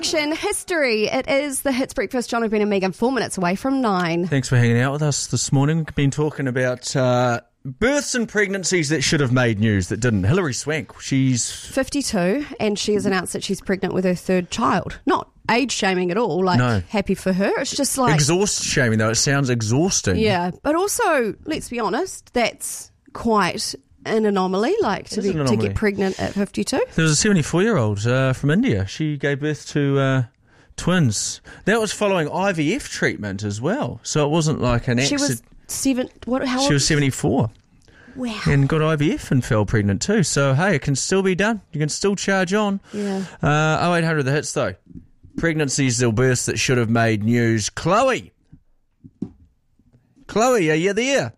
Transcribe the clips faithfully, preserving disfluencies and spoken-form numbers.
section, history. It is the Hits Breakfast. John, Ben and Megan, four minutes away from nine. Thanks for hanging out with us this morning. We've been talking about uh, births and pregnancies that should have made news that didn't. Hilary Swank, she's fifty-two, and she has announced that she's pregnant with her third child. Not age shaming at all, like No. happy for her. It's just like... exhaust shaming, though. It sounds exhausting. Yeah, but also, let's be honest, that's quite an anomaly, like to, It is be, an to anomaly. get pregnant at fifty-two. There was a seventy-four-year-old uh, from India. She gave birth to uh, twins. That was following I V F treatment as well. So it wasn't like an She accident. was seven... What? How She old? was seventy-four Wow. and got I V F and fell pregnant too. So, hey, it can still be done. You can still charge on. Yeah. Uh, oh eight hundred The Hits, though. Pregnancies or births that should have made news. Chloe. Chloe, are you there?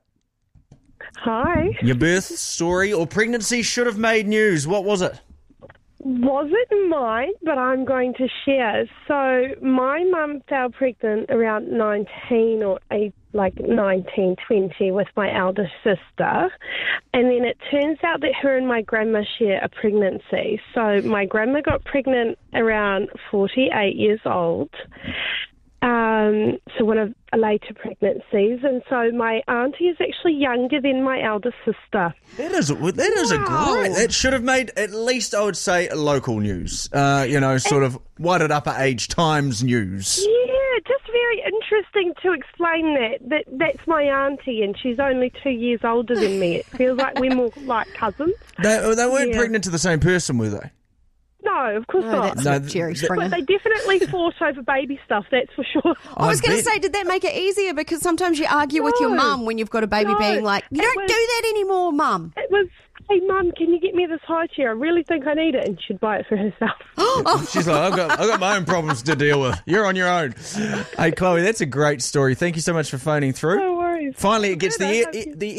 Hi. Your birth story or pregnancy should have made news. What was it? Wasn't mine, but I'm going to share. So my mum fell pregnant around nineteen or eight, like nineteen, twenty with my elder sister. And then it turns out that her and my grandma share a pregnancy. So my grandma got pregnant around forty-eight years old. Um, so one of later pregnancies, and so my auntie is actually younger than my elder sister. That is that is a Wow. great. That should have made at least, I would say, local news. Uh, you know, sort of whited upper age Times news. Yeah, just very interesting to explain that. That that's my auntie, and she's only two years older than me. It feels like we're more like cousins. They, they weren't Yeah. pregnant to the same person, were they? No, of course No, not. that's No, not Jerry th- Springer. But they definitely fought over baby stuff, that's for sure. I was going to bet. say, did that make it easier? Because sometimes you argue with your No. mum when you've got a baby No. being like, you It don't was- do that anymore, mum. It was, hey, Mum, can you get me this high chair? I really think I need it. And she'd buy it for herself. She's like, I've got, I've got my own problems to deal with. You're on your own. Hey, Chloe, that's a great story. Thank you so much for phoning through. No worries. Finally, it gets Good, the I air, hope you- the